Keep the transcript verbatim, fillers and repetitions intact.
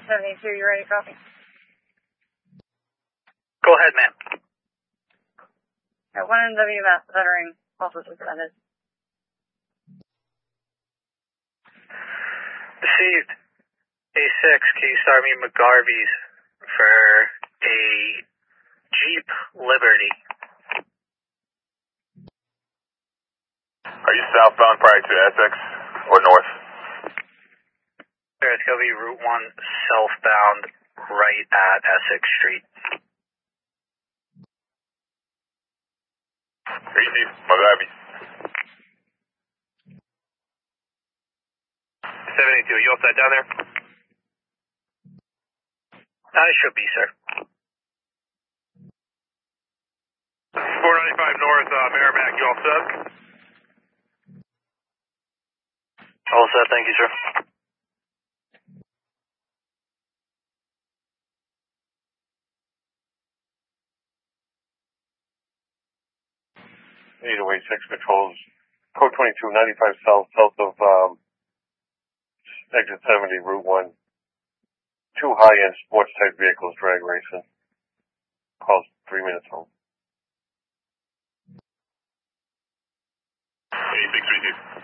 seventy-two, you ready, copy? Go ahead, ma'am. At one N W mass veteran, also suspended. Received. A six, can you start me McGarvey's for a Jeep Liberty? Are you southbound prior to Essex or north? Sir, it's going to be Route one southbound right at Essex Street. Easy, McGarvey. seventy-two, you all set down there? I should be, sir. four ninety-five north, uh, Merrimack, you all set? All set, thank you, sir. eight oh eight six patrols, code twenty-two, ninety-five south, south of um, exit seventy, Route one. Two high-end sports-type vehicles drag racing. Calls three minutes home. eighty-six three two.